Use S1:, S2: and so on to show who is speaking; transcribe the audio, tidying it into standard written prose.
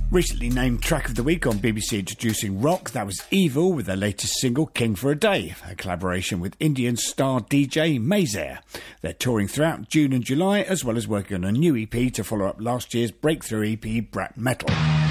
S1: Recently named Track of the Week on BBC Introducing Rock, that was Evil with their latest single King for a Day, a collaboration with Indian star DJ Mazair. They're touring throughout June and July, as well as working on a new EP to follow up last year's breakthrough EP Brat Metal.